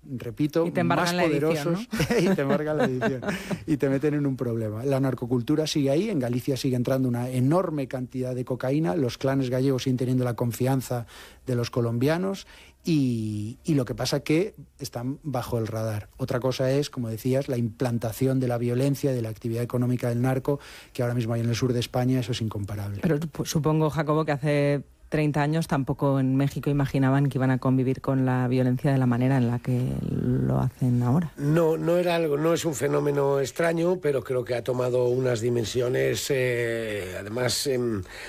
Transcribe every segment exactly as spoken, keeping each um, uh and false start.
repito, más poderosos, edición, ¿no? Y te embargan la edición y te meten en un problema. La narcocultura sigue ahí, en Galicia sigue entrando una enorme cantidad de cocaína, los clanes gallegos siguen teniendo la confianza de los colombianos y, y lo que pasa que están bajo el radar. Otra cosa es, como decías, la implantación de la violencia, de la actividad económica del narco, que ahora mismo hay en el sur de España, eso es incomparable. Pero pues, supongo, Jacobo, que hace treinta años tampoco en México imaginaban que iban a convivir con la violencia de la manera en la que lo hacen ahora. No, no era algo, no es un fenómeno extraño, pero creo que ha tomado unas dimensiones, eh, además, eh,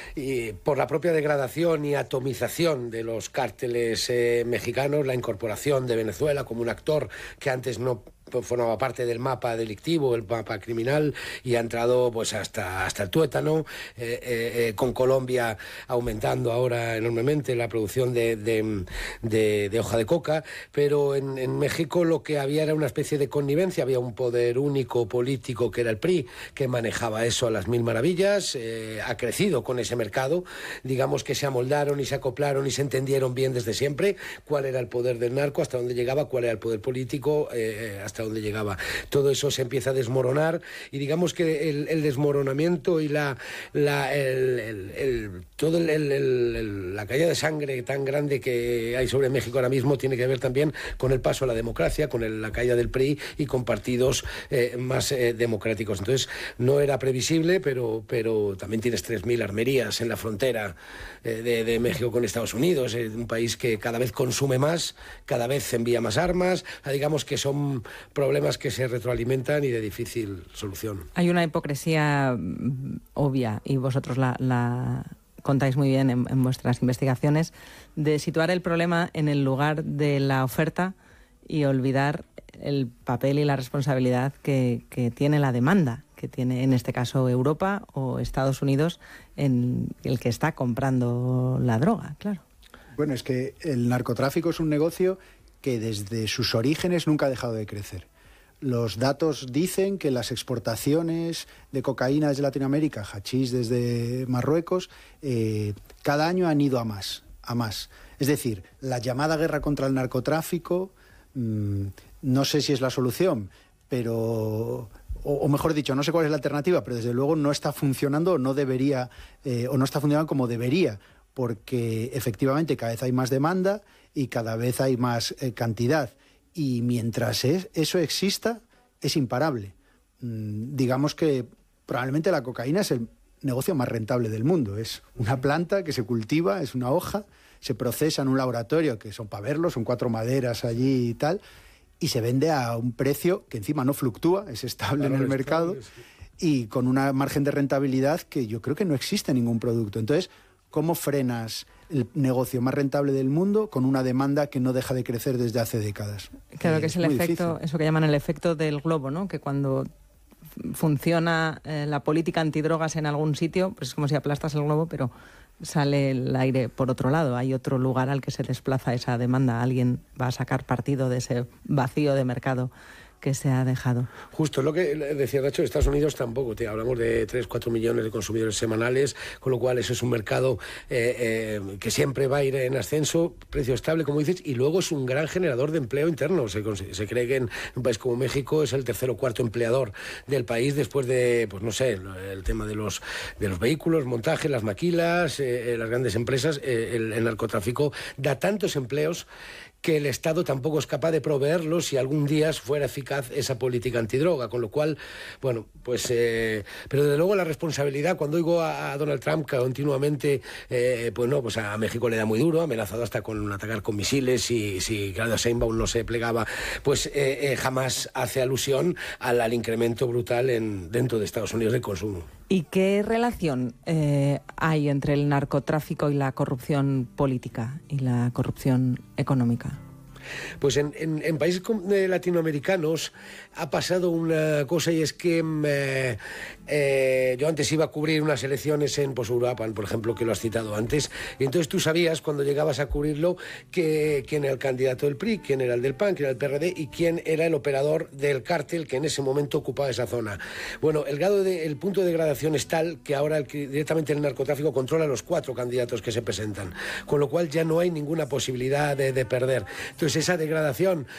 y por la propia degradación y atomización de los cárteles eh, mexicanos, la incorporación de Venezuela como un actor que antes no formaba parte del mapa delictivo, el mapa criminal, y ha entrado pues hasta, hasta el tuétano, eh, eh, eh, con Colombia aumentando ahora enormemente la producción de, de, de, de hoja de coca, pero en, en México lo que había era una especie de connivencia, había un poder único político que era el P R I, que manejaba eso a las mil maravillas, eh, ha crecido con ese mercado, digamos que se amoldaron y se acoplaron y se entendieron bien desde siempre cuál era el poder del narco, hasta dónde llegaba, cuál era el poder político, eh, hasta donde llegaba. Todo eso se empieza a desmoronar y digamos que el, el desmoronamiento y la, la el, el, el, todo el, el, el, la caída de sangre tan grande que hay sobre México ahora mismo tiene que ver también con el paso a la democracia, con el, la caída del P R I y con partidos eh, más eh, democráticos. Entonces no era previsible, pero, pero también tienes tres mil armerías en la frontera eh, de, de México con Estados Unidos, eh, un país que cada vez consume más, cada vez envía más armas, digamos que son problemas que se retroalimentan y de difícil solución. Hay una hipocresía obvia, y vosotros la, la contáis muy bien en, en vuestras investigaciones, de situar el problema en el lugar de la oferta y olvidar el papel y la responsabilidad que, que tiene la demanda, que tiene en este caso Europa o Estados Unidos, en el que está comprando la droga, claro. Bueno, es que el narcotráfico es un negocio que desde sus orígenes nunca ha dejado de crecer. Los datos dicen que las exportaciones de cocaína desde Latinoamérica, hachís desde Marruecos, eh, cada año han ido a más, a más. Es decir, la llamada guerra contra el narcotráfico, mmm, no sé si es la solución, pero, o, o mejor dicho, no sé cuál es la alternativa, pero desde luego no está funcionando o no debería, eh, o no está funcionando como debería, porque efectivamente cada vez hay más demanda y cada vez hay más eh, cantidad. Y mientras es, eso exista, es imparable. Mm, digamos que probablemente la cocaína es el negocio más rentable del mundo. Es una planta que se cultiva, es una hoja, se procesa en un laboratorio, que son para verlo, son cuatro maderas allí y tal, y se vende a un precio que encima no fluctúa, es estable en el mercado, y con una margen de rentabilidad que yo creo que no existe en ningún producto. Entonces, ¿cómo frenas el negocio más rentable del mundo con una demanda que no deja de crecer desde hace décadas? Claro, eh, que es, es el efecto, difícil. Eso que llaman el efecto del globo, ¿no? Que cuando funciona eh, la política antidrogas en algún sitio, pues es como si aplastas el globo, pero sale el aire por otro lado. Hay otro lugar al que se desplaza esa demanda. Alguien va a sacar partido de ese vacío de mercado que se ha dejado. Justo, lo que decía Nacho, Estados Unidos tampoco, te hablamos de tres, cuatro millones de consumidores semanales, con lo cual eso es un mercado eh, eh, que siempre va a ir en ascenso, precio estable, como dices, y luego es un gran generador de empleo interno. Se, se cree que en un país como México es el tercer o cuarto empleador del país después de, pues no sé, el tema de los, de los vehículos, montaje, las maquilas, eh, las grandes empresas, eh, el, el narcotráfico da tantos empleos que el Estado tampoco es capaz de proveerlos si algún día fuera eficaz esa política antidroga, con lo cual, bueno, pues, eh, pero desde luego la responsabilidad, cuando oigo a, a Donald Trump continuamente, eh, pues no, pues a México le da muy duro, amenazado hasta con atacar con misiles, y si Claudia Sheinbaum no se plegaba, pues eh, eh, jamás hace alusión al, al incremento brutal en, dentro de Estados Unidos del consumo. ¿Y qué relación eh, hay entre el narcotráfico y la corrupción política y la corrupción económica? Pues en, en, en países latinoamericanos ha pasado una cosa, y es que eh, eh, yo antes iba a cubrir unas elecciones en pues, Uruapan, por ejemplo, que lo has citado antes, y entonces tú sabías cuando llegabas a cubrirlo que quién era el candidato del P R I, quién era el del P A N, quién era el P R D y quién era el operador del cártel que en ese momento ocupaba esa zona. Bueno, el grado de, el punto de degradación es tal que ahora el, directamente el narcotráfico controla los cuatro candidatos que se presentan, con lo cual ya no hay ninguna posibilidad de, de perder. Entonces esa degradación